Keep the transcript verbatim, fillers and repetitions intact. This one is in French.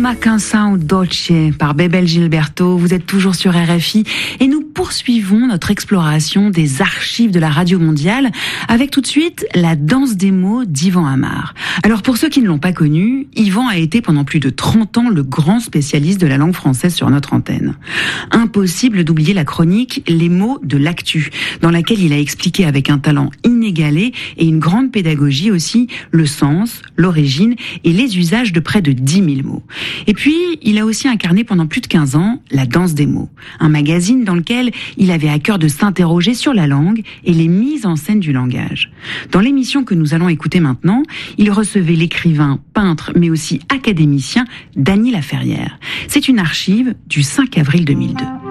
Una canzone dolce par Bebel Gilberto. Vous êtes toujours sur R F I et nous poursuivons notre exploration des archives de la radio mondiale avec tout de suite la danse des mots d'Yvan Amar. Alors pour ceux qui ne l'ont pas connu, Yvan a été pendant plus de trente ans le grand spécialiste de la langue française sur notre antenne. Impossible d'oublier la chronique Les mots de l'actu, dans laquelle il a expliqué avec un talent inégalé et une grande pédagogie aussi le sens, l'origine et les usages de près de dix mille mots. Et puis, il a aussi incarné pendant plus de quinze ans La Danse des mots, un magazine dans lequel il avait à cœur de s'interroger sur la langue et les mises en scène du langage. Dans l'émission que nous allons écouter maintenant, il recevait l'écrivain, peintre, mais aussi académicien Dany Laferrière. C'est une archive du cinq avril deux mille deux.